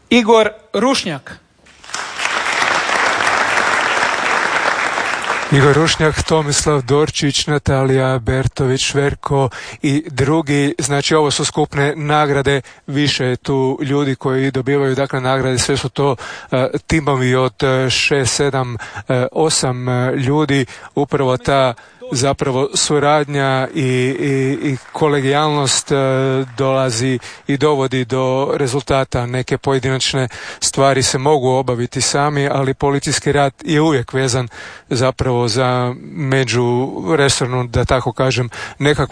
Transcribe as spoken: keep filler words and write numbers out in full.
Igor Rušnjak. Igor Rušnjak, Tomislav Dorčić, Natalija Bertović-Šverko i drugi. Znači ovo su skupne nagrade, više je tu ljudi koji dobivaju dakle nagrade, sve su to uh, timovi od šest, sedam, osam ljudi. Upravo ta zapravo suradnja i, i, i kolegijalnost e, dolazi i dovodi do rezultata. Neke pojedinačne stvari se mogu obaviti sami, ali policijski rad je uvijek vezan zapravo za međuresornu, da tako kažem, nekakvu